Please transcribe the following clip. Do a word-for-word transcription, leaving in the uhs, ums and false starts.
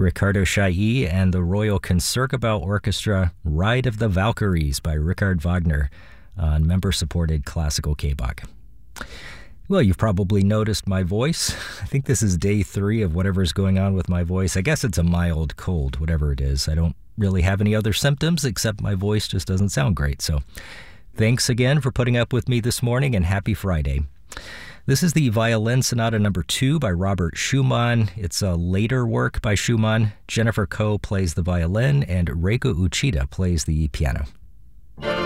Ricardo Chailly and the Royal Concertgebouw Orchestra, Ride of the Valkyries by Richard Wagner on member-supported classical K-Bach. Well, you've probably noticed my voice. I think this is day three of whatever's going on with my voice. I guess it's a mild cold, whatever it is. I don't really have any other symptoms except my voice just doesn't sound great. So thanks again for putting up with me this morning, and happy Friday. This is the Violin Sonata number two by Robert Schumann. It's a later work by Schumann. Jennifer Koh plays the violin and Reiko Uchida plays the piano.